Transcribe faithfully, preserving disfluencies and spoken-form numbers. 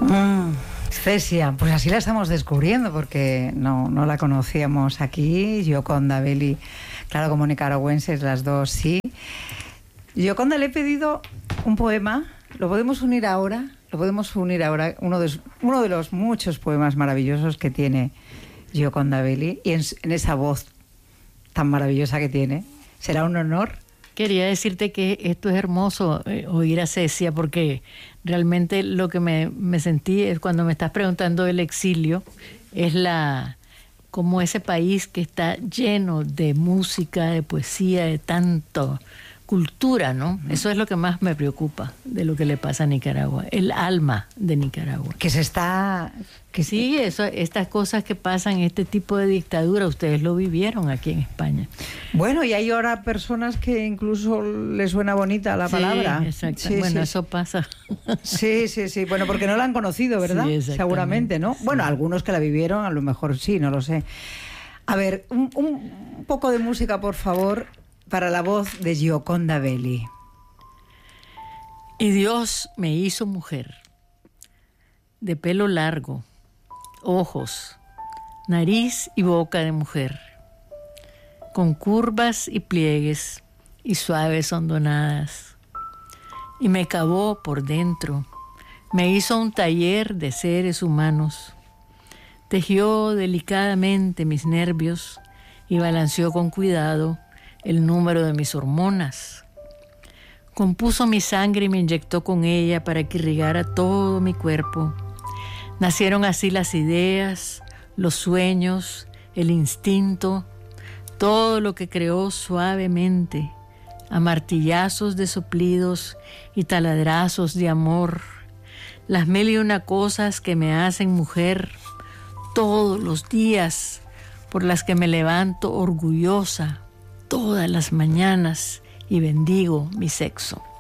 Mm, Cesia, pues así la estamos descubriendo porque no, no la conocíamos aquí. Gioconda Belli, claro, como nicaragüenses las dos, sí. Gioconda, le he pedido un poema. ¿Lo podemos unir ahora? Lo podemos unir ahora, uno de, uno de los muchos poemas maravillosos que tiene Gioconda Belli, y en, en esa voz tan maravillosa que tiene. ¿Será un honor? Quería decirte que esto es hermoso, eh, oír a Cecia, porque realmente lo que me, me sentí es cuando me estás preguntando del exilio, es la como ese país que está lleno de música, de poesía, de tanto cultura, ¿no? Eso es lo que más me preocupa de lo que le pasa a Nicaragua, el alma de Nicaragua. Que se está... Que sí, eso, estas cosas que pasan, este tipo de dictadura, ustedes lo vivieron aquí en España. Bueno, y hay ahora personas que incluso les suena bonita la sí, palabra. Exacto. Sí, bueno, sí. eso pasa. Sí, sí, sí. Bueno, porque no la han conocido, ¿verdad? Sí, seguramente, ¿no? Sí. Bueno, algunos que la vivieron, a lo mejor sí, no lo sé. A ver, un, un poco de música, por favor, para la voz de Gioconda Belli. Y Dios me hizo mujer, de pelo largo, ojos, nariz y boca de mujer, con curvas y pliegues y suaves hondonadas. Y me cavó por dentro, me hizo un taller de seres humanos, tejió delicadamente mis nervios y balanceó con cuidado el número de mis hormonas. Compuso mi sangre y me inyectó con ella para que irrigara todo mi cuerpo. Nacieron así las ideas, los sueños, el instinto, todo lo que creó suavemente, a martillazos de soplidos y taladrazos de amor, las mil y una cosas que me hacen mujer todos los días, por las que me levanto orgullosa todas las mañanas y bendigo mi sexo.